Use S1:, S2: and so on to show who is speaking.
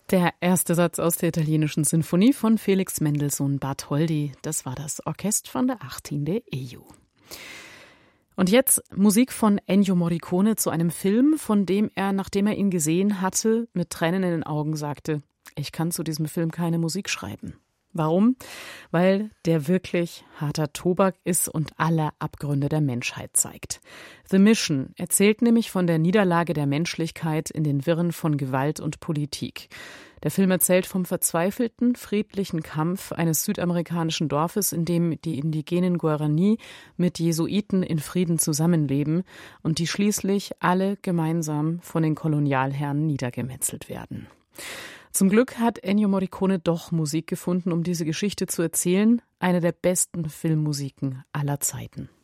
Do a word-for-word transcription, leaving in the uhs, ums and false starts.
S1: Der erste Satz aus der italienischen Sinfonie von Felix Mendelssohn Bartholdy. Das war das Orchest von der achtzehnten E U. Und jetzt Musik von Ennio Morricone zu einem Film, von dem er, nachdem er ihn gesehen hatte, mit Tränen in den Augen sagte, ich kann zu diesem Film keine Musik schreiben. Warum? Weil der wirklich harter Tobak ist und alle Abgründe der Menschheit zeigt. The Mission erzählt nämlich von der Niederlage der Menschlichkeit in den Wirren von Gewalt und Politik. Der Film erzählt vom verzweifelten, friedlichen Kampf eines südamerikanischen Dorfes, in dem die indigenen Guarani mit Jesuiten in Frieden zusammenleben und die schließlich alle gemeinsam von den Kolonialherren niedergemetzelt werden. Zum Glück hat Ennio Morricone doch Musik gefunden, um diese Geschichte zu erzählen. Eine der besten Filmmusiken aller Zeiten.